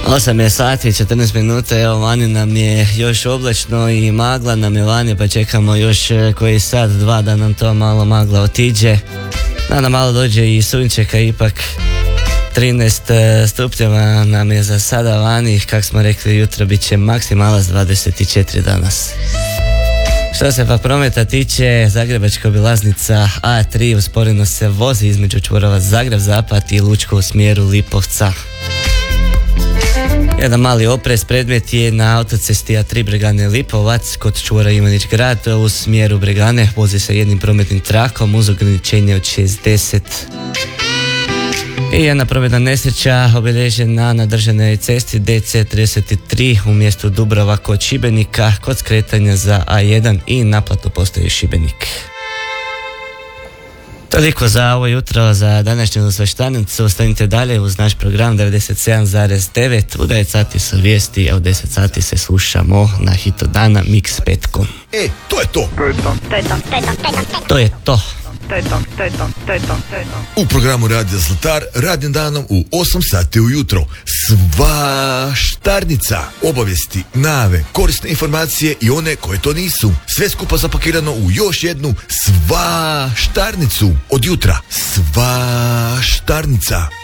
8 je sati i 14 minuta, evo vani nam je još oblačno i magla nam je vani, pa čekamo još koji sat, dva da nam to malo magla otiđe. Da nam malo dođe i sunčeka, ipak 13 stupnjeva nam je za sada vani, kako smo rekli jutro bit će maksimalac 24 danas. Što se pa prometa tiče, zagrebačka obilaznica A3 usporeno se vozi između čvorova Zagreb-Zapad i Lučko u smjeru Lipovca. Jedan mali oprez, predmet je na autocesti A3 Bregane Lipovac kod čvora Ivanić Grad u smjeru Bregane, vozi se jednim prometnim trakom uz ograničenje od 60. I jedna prometna nesreća obilježena na državnoj cesti DC33 u mjestu Dubrava kod Šibenika kod skretanja za A1 i naplatu postaje Šibenik. Toliko za ovo jutro, za današnju svaštanicu. Ostanite dalje uz naš program 97,9. U 9 sati su vijesti, a u 10 sati se slušamo na hitu dana Mix petkom. To je to. To je to. U programu Radija Zlatar, radnim danom u 8 sati ujutro. Svaštarnica. Obavijesti, najave, korisne informacije i one koje to nisu. Sve skupa zapakirano u još jednu svaštarnicu. Od jutra. Svaštarnica.